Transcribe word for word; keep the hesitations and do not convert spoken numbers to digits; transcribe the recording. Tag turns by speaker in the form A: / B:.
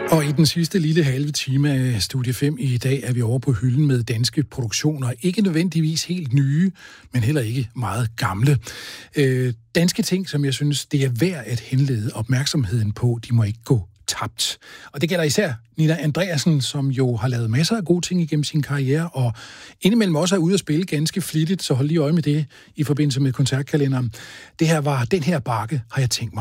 A: Og i den sidste lille halve time af Studie fem i dag er vi over på hylden med danske produktioner. Ikke nødvendigvis helt nye, men heller ikke meget gamle. Øh, danske ting, som jeg synes, det er værd at henlede opmærksomheden på, de må ikke gå tabt. Og det gælder især Nina Andreasen, som jo har lavet masser af gode ting igennem sin karriere, og indimellem også er ude at spille ganske flittigt, så hold lige øje med det i forbindelse med koncertkalenderen. Det her var Den her bakke, har jeg tænkt mig